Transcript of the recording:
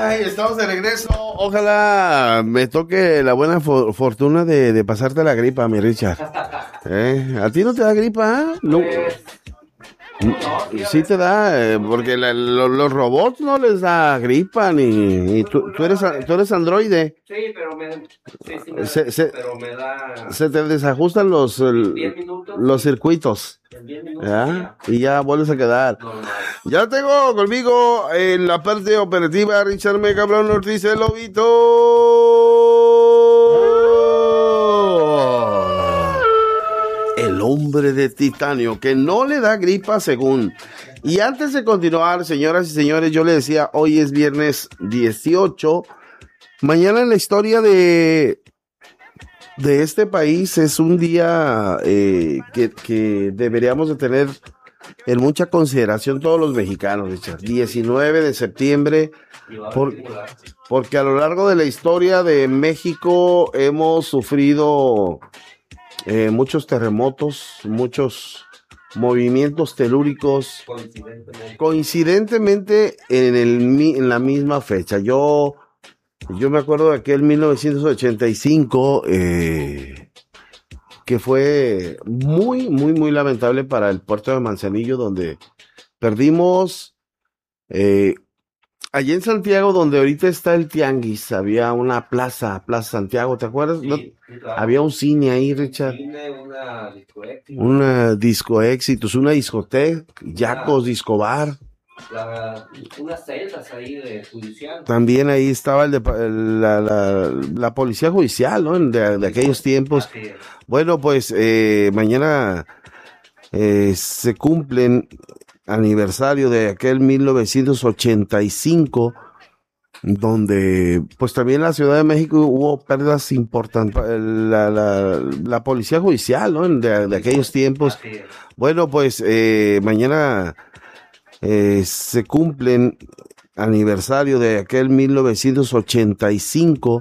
Ay, estamos de regreso. Ojalá me toque la buena fortuna de pasarte la gripa, mi Richard. ¿A ti no te da gripa? No. Sí te da, porque los robots no les da gripa, ni tú eres androide. Sí, pero me da... Se te desajustan los circuitos. ¿Ya? Y ya vuelves a quedar. Ya tengo conmigo en la parte operativa Richard M. Cabrón Ortiz, el Lobito. El hombre de titanio que no le da gripa según. Y antes de continuar, señoras y señores, yo le decía, hoy es viernes 18. Mañana en la historia de este país es un día que deberíamos de tener en mucha consideración todos los mexicanos, Richard. 19 de septiembre, porque a lo largo de la historia de México hemos sufrido muchos terremotos, muchos movimientos telúricos, coincidentemente en la misma fecha. Yo me acuerdo de aquel 1985, que fue muy, muy, muy lamentable para el puerto de Manzanillo, donde perdimos, allí en Santiago, donde ahorita está el Tianguis, había una Plaza Santiago, ¿te acuerdas? Sí, ¿No? Claro. Había un cine ahí, Richard. Una disco éxitos, una discoteca, Yacos, Discobar. Unas celdas ahí de judicial. También ahí estaba la policía judicial, ¿no? De aquellos tiempos. Bueno, pues mañana se cumplen aniversario de aquel 1985, donde pues también en la Ciudad de México hubo pérdidas importantes. La policía judicial, ¿no? De aquellos tiempos. Bueno, pues mañana se cumplen aniversario de aquel 1985,